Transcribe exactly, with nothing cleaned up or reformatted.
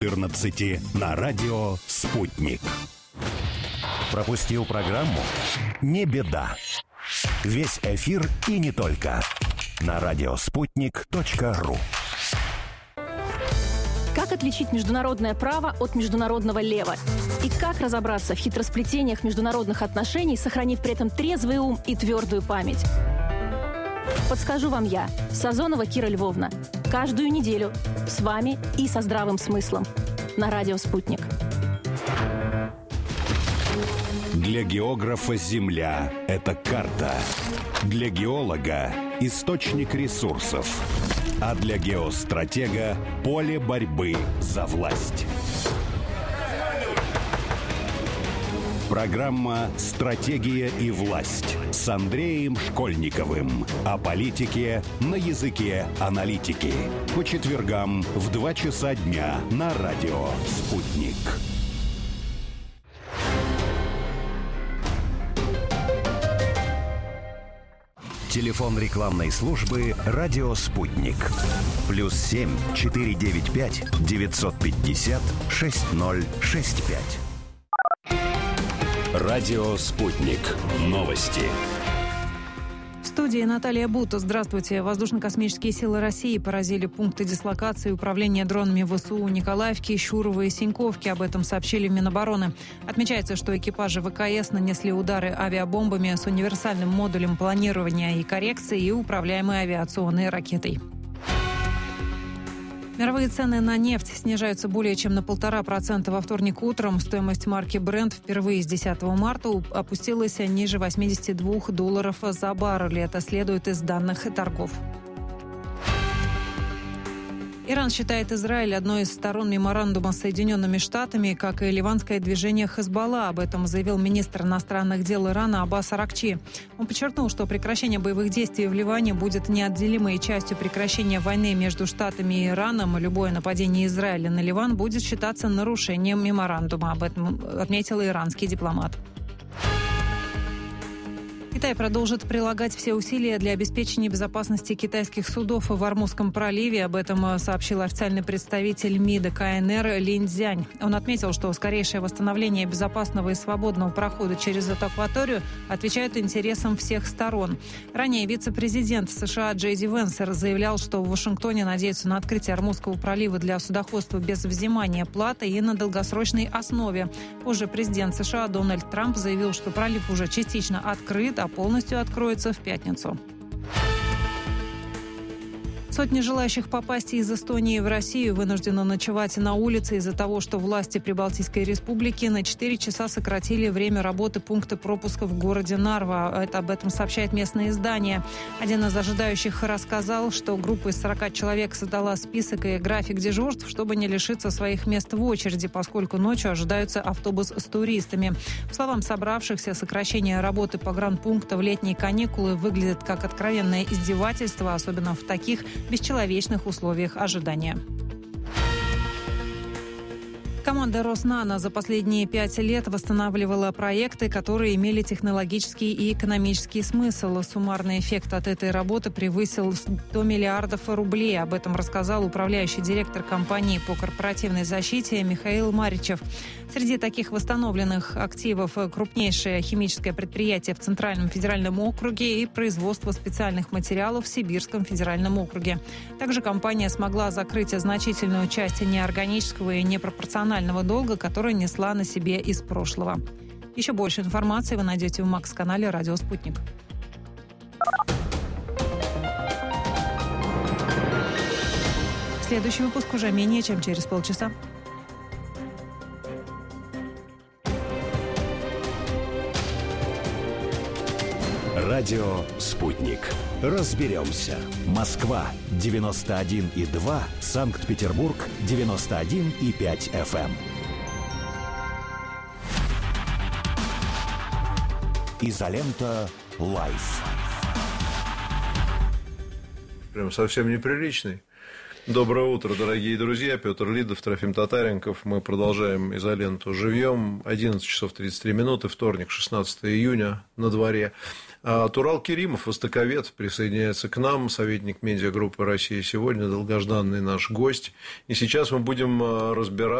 четырнадцати на радио «Спутник». Пропустил программу? Не беда. Весь эфир и не только. На радиоспутник точка ру. Как отличить международное право от международного лева? И как разобраться в хитросплетениях международных отношений, сохранив при этом трезвый ум и твердую память? Подскажу вам я, Сазонова Кира Львовна. Каждую неделю с вами и со здравым смыслом. На радио «Спутник». Для географа Земля – это карта. Для геолога – источник ресурсов. А для геостратега – поле борьбы за власть. Программа «Стратегия и власть» с Андреем Школьниковым. О политике на языке аналитики. По четвергам в два часа дня на радио «Спутник». Телефон рекламной службы «Радио Спутник». Плюс семь четыре девять пять девятьсот пятьдесят шесть ноль шесть пять. Радио «Спутник». Новости. В студии Наталья Бута. Здравствуйте. Воздушно-космические силы России поразили пункты дислокации и управления дронами ВСУ Николаевки, Щурово и Синьковки. Об этом сообщили в Минобороны. Отмечается, что экипажи ВКС нанесли удары авиабомбами с универсальным модулем планирования и коррекции и управляемой авиационной ракетой. Мировые цены на нефть снижаются более чем на полтора процента во вторник утром. Стоимость марки Brent впервые с десятого марта опустилась ниже восемьдесят два долларов за баррель. Это следует из данных торгов. Иран считает Израиль одной из сторон меморандума с Соединенными Штатами, как и ливанское движение Хезболла. Об этом заявил министр иностранных дел Ирана Аббас Аракчи. Он подчеркнул, что прекращение боевых действий в Ливане будет неотделимой частью прекращения войны между Штатами и Ираном. Любое нападение Израиля на Ливан будет считаться нарушением меморандума. Об этом отметил иранский дипломат. Китай продолжит прилагать все усилия для обеспечения безопасности китайских судов в Ормузском проливе. Об этом сообщил официальный представитель МИДа КНР Линь Цзянь. Он отметил, что скорейшее восстановление безопасного и свободного прохода через эту акваторию отвечает интересам всех сторон. Ранее вице-президент США Джей Ди Венсер заявлял, что в Вашингтоне надеются на открытие Ормузского пролива для судоходства без взимания платы и на долгосрочной основе. Позже президент США Дональд Трамп заявил, что пролив уже частично открыт, а полностью откроется в пятницу. Сотни желающих попасть из Эстонии в Россию вынуждены ночевать на улице из-за того, что власти Прибалтийской республики на четыре часа сократили время работы пункта пропуска в городе Нарва. Это об этом сообщает местное издание. Один из ожидающих рассказал, что группа из сорока человек создала список и график дежурств, чтобы не лишиться своих мест в очереди, поскольку ночью ожидается автобус с туристами. По словам собравшихся, сокращение работы погранпункта в летние каникулы выглядит как откровенное издевательство, особенно в таких бесчеловечных условиях ожидания. Команда Роснано за последние пять лет восстанавливала проекты, которые имели технологический и экономический смысл. Суммарный эффект от этой работы превысил сто миллиардов рублей. Об этом рассказал управляющий директор компании по корпоративной защите Михаил Маричев. Среди таких восстановленных активов крупнейшее химическое предприятие в Центральном федеральном округе и производство специальных материалов в Сибирском федеральном округе. Также компания смогла закрыть значительную часть неорганического и непропорционального долга, который несла на себе из прошлого. Еще больше информации вы найдете в Макс-канале «Радио Спутник». Следующий выпуск уже менее чем через полчаса. Радио «Спутник». Разберемся. Москва девяносто один и два, Санкт-Петербург девяносто один и пять эф эм. Изолента Лайф. Прям совсем неприличный. Доброе утро, дорогие друзья. Петр Лидов, Трофим Татаренков. Мы продолжаем изоленту живьем. одиннадцать часов тридцать три минуты, вторник, шестнадцатого июня на дворе. Турал Керимов, востоковед, присоединяется к нам, советник медиагруппы «Россия сегодня», долгожданный наш гость. И сейчас мы будем разбираться